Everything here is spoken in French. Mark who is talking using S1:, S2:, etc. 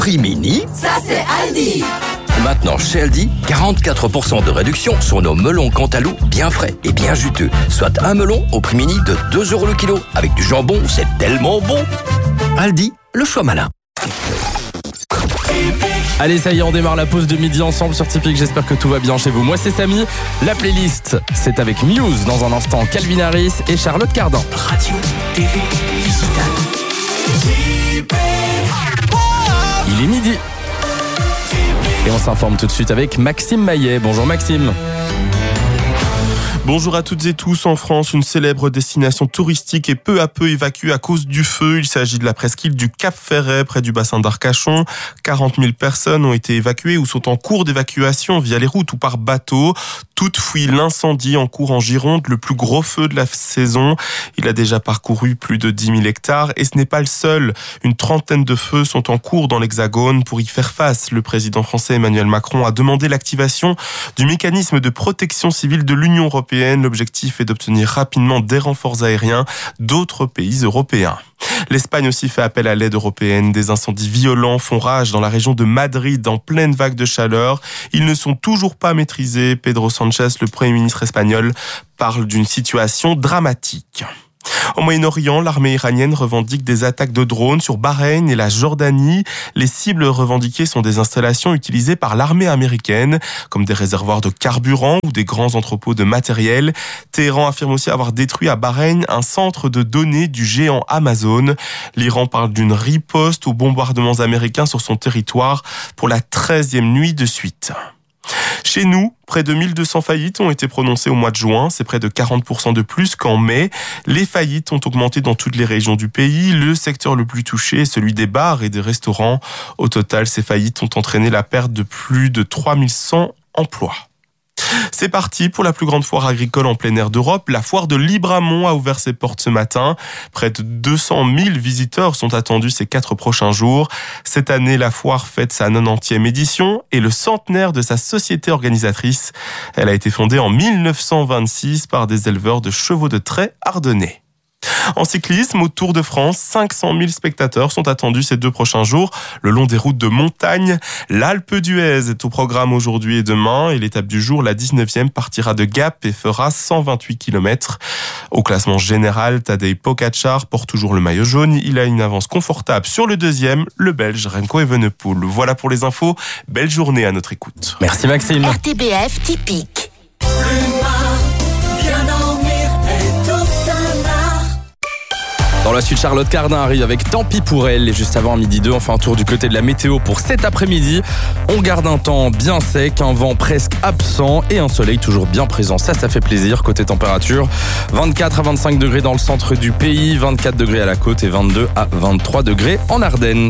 S1: Prix mini,
S2: ça c'est Aldi.
S1: Maintenant chez Aldi, 44% de réduction sur nos melons Cantalou bien frais et bien juteux. Soit un melon au prix mini de 2 € le kilo. Avec du jambon, c'est tellement bon. Aldi, le choix malin.
S3: Allez, ça y est, on démarre la pause de midi ensemble sur Tipeee. J'espère que tout va bien chez vous. Moi, c'est Samy. La playlist, c'est avec Muse dans un instant, Calvin Harris et Charlotte Cardin.
S2: Radio, TV, digital.
S3: Il est midi. Et on s'informe tout de suite avec Maxime Maillet. Bonjour Maxime.
S4: Bonjour à toutes et tous. En France, une célèbre destination touristique est peu à peu évacuée à cause du feu. Il s'agit de la presqu'île du Cap Ferret, près du bassin d'Arcachon. 40 000 personnes ont été évacuées ou sont en cours d'évacuation via les routes ou par bateau. Toutes fuient l'incendie en cours en Gironde, le plus gros feu de la saison. Il a déjà parcouru plus de 10 000 hectares et ce n'est pas le seul. Une trentaine de feux sont en cours dans l'Hexagone. Pour y faire face, le président français Emmanuel Macron a demandé l'activation du mécanisme de protection civile de l'Union européenne. L'objectif est d'obtenir rapidement des renforts aériens d'autres pays européens. L'Espagne aussi fait appel à l'aide européenne. Des incendies violents font rage dans la région de Madrid en pleine vague de chaleur. Ils ne sont toujours pas maîtrisés. Pedro Sánchez, le Premier ministre espagnol, parle d'une situation dramatique. Au Moyen-Orient, l'armée iranienne revendique des attaques de drones sur Bahreïn et la Jordanie. Les cibles revendiquées sont des installations utilisées par l'armée américaine, comme des réservoirs de carburant ou des grands entrepôts de matériel. Téhéran affirme aussi avoir détruit à Bahreïn un centre de données du géant Amazon. L'Iran parle d'une riposte aux bombardements américains sur son territoire pour la 13e nuit de suite. Chez nous, près de 1200 faillites ont été prononcées au mois de juin. C'est près de 40% de plus qu'en mai. Les faillites ont augmenté dans toutes les régions du pays. Le secteur le plus touché est celui des bars et des restaurants. Au total, ces faillites ont entraîné la perte de plus de 3100 emplois. C'est parti pour la plus grande foire agricole en plein air d'Europe. La foire de Libramont a ouvert ses portes ce matin. Près de 200 000 visiteurs sont attendus ces 4 prochains jours. Cette année, la foire fête sa 90e édition et le centenaire de sa société organisatrice. Elle a été fondée en 1926 par des éleveurs de chevaux de trait ardennais. En cyclisme, au Tour de France, 500 000 spectateurs sont attendus ces 2 prochains jours le long des routes de montagne. L'Alpe d'Huez est au programme aujourd'hui et demain et l'étape du jour, la 19e, partira de Gap et fera 128 km. Au classement général, Tadej Pogačar porte toujours le maillot jaune. Il a une avance confortable sur le deuxième, le Belge Remco Evenepoel. Voilà pour les infos. Belle journée à notre écoute.
S3: Merci Maxime.
S2: RTBF typique.
S3: Dans la suite, Charlotte Cardin arrive avec Tant pis pour elle. Et juste avant midi 2, on fait un tour du côté de la météo pour cet après-midi. On garde un temps bien sec, un vent presque absent et un soleil toujours bien présent. Ça fait plaisir. Côté température, 24 à 25 degrés dans le centre du pays, 24 degrés à la côte et 22 à 23 degrés en Ardennes.